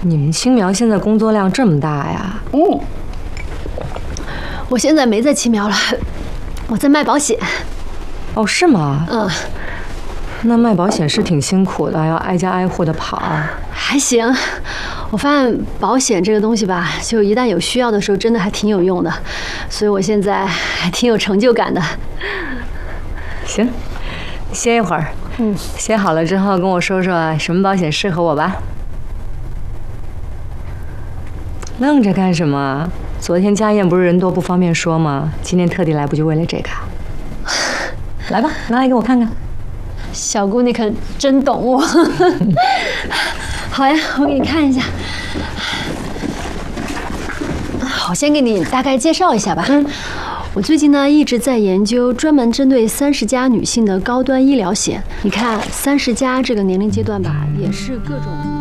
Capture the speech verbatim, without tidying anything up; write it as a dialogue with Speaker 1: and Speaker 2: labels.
Speaker 1: 你们青苗现在工作量这么大呀？
Speaker 2: 嗯，我现在没在青苗了，我在卖保险。
Speaker 1: 哦，是吗？
Speaker 2: 嗯。
Speaker 1: 那卖保险是挺辛苦的，要挨家挨户的跑。
Speaker 2: 还行，我发现保险这个东西吧，就一旦有需要的时候，真的还挺有用的，所以我现在还挺有成就感的。
Speaker 1: 行，歇一会儿。嗯，歇好了之后跟我说说什么保险适合我吧。愣着干什么？昨天家宴不是人多不方便说吗？今天特地来不就为了这个？来吧，拿来给我看看。
Speaker 2: 小姑，你可真懂我。好呀，我给你看一下。我先给你大概介绍一下吧。嗯，我最近呢一直在研究专门针对三十加女性的高端医疗险。你看，三十加这个年龄阶段吧，也是各种。